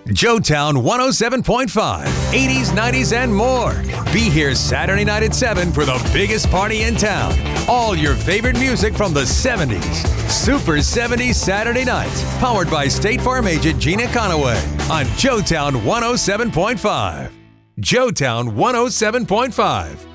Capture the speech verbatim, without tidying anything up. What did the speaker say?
Joetown one oh seven point five, eighties, nineties, and more. Be here Saturday night at seven for the biggest party in town. All your favorite music from the seventies. Super seventies Saturday nights. Powered by State Farm agent Gina Conaway on Joetown one oh seven point five. Joetown one oh seven point five.